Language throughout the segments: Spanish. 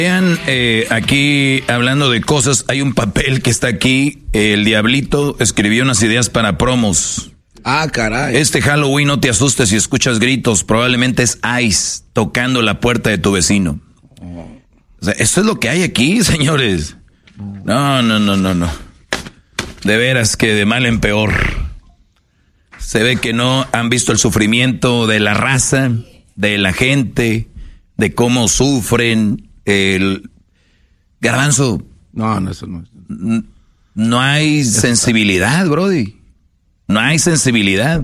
Vean, aquí hablando de cosas, hay un papel que está aquí. El Diablito escribió unas ideas para promos. Ah, caray. Este Halloween no te asustes si escuchas gritos. Probablemente es Ice tocando la puerta de tu vecino. O sea, esto es lo que hay aquí, señores. No. De veras que de mal en peor. Se ve que no han visto el sufrimiento de la raza, de la gente, de cómo sufren. El Garbanzo. No, eso no. No hay sensibilidad, brody. No hay sensibilidad.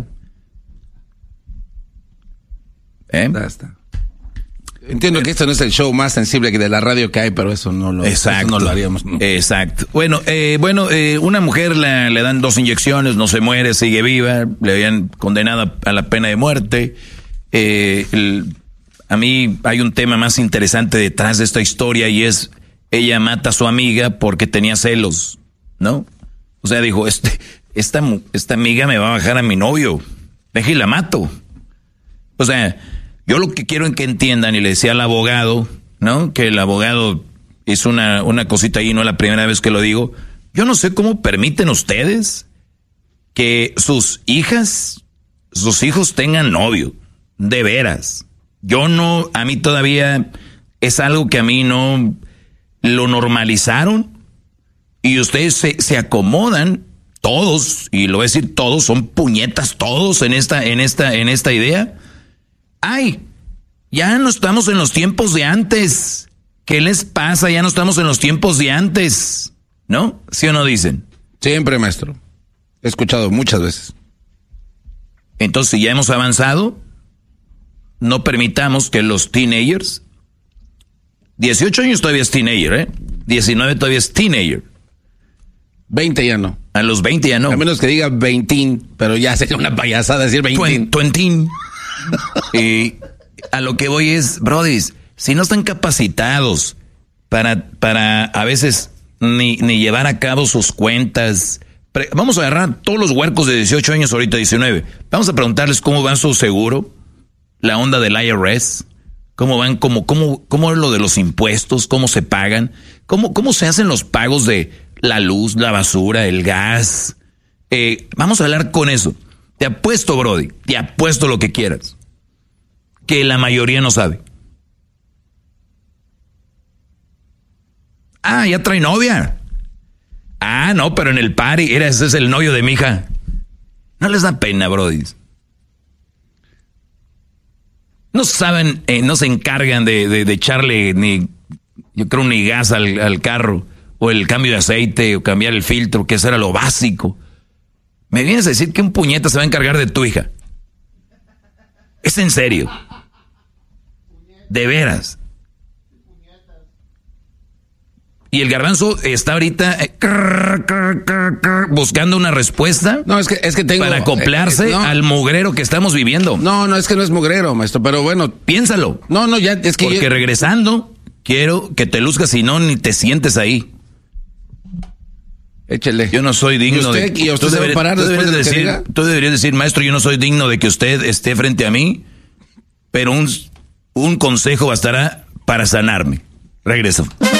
Ya está. Entiendo que esto no es el show más sensible que de la radio que hay, pero eso no lo haríamos. No. Exacto. Bueno, una mujer le dan 2 inyecciones, no se muere, sigue viva, le habían condenado a la pena de muerte. A mí hay un tema más interesante detrás de esta historia y es, ella mata a su amiga porque tenía celos, ¿no? O sea, dijo, esta amiga me va a bajar a mi novio, deje y la mato. O sea, yo lo que quiero es que entiendan, y le decía al abogado, ¿no? Que el abogado hizo una cosita ahí, no es la primera vez que lo digo. Yo no sé cómo permiten ustedes que sus hijos tengan novio, de veras. A mí todavía es algo que a mí no lo normalizaron y ustedes se acomodan todos, y lo voy a decir todos, son puñetas todos en esta idea. Ay, ya no estamos en los tiempos de antes. ¿Qué les pasa? Ya no estamos en los tiempos de antes, ¿no? ¿Sí o no dicen? Siempre, maestro. He escuchado muchas veces. Entonces, si ya hemos avanzado, no permitamos que los teenagers, 18 años todavía es teenager, 19 todavía es teenager. 20 ya no. A los 20 ya no. A menos que diga 20, pero ya sería una payasada decir 20. 20. Y a lo que voy es, brodis, si no están capacitados para a veces ni llevar a cabo sus cuentas. Vamos a agarrar todos los huercos de 18 años, ahorita 19. Vamos a preguntarles cómo va su seguro, la onda del IRS, cómo van, cómo es lo de los impuestos, cómo se pagan, cómo se hacen los pagos de la luz, la basura, el gas. Vamos a hablar con eso. Te apuesto, brody, te apuesto lo que quieras, que la mayoría no sabe. Ah, ya trae novia. Ah, no, pero en el party, ese es el novio de mi hija. No les da pena, brody. No saben, no se encargan de echarle ni gas al carro, o el cambio de aceite, o cambiar el filtro, que eso era lo básico. ¿Me vienes a decir que un puñeta se va a encargar de tu hija? ¿Es en serio? ¿De veras? Y el Garbanzo está ahorita buscando una respuesta. No, es que tengo para acoplarse al mugrero que estamos viviendo. No, es que no es mugrero, maestro, pero bueno. Piénsalo. No, ya, es que... Porque regresando, quiero que te luzcas, si no, ni te sientes ahí. Échele. Yo no soy digno de... ¿Y usted se va a parar después de lo que diga? Tú deberías decir, maestro, yo no soy digno de que usted esté frente a mí, pero un consejo bastará para sanarme. Regreso.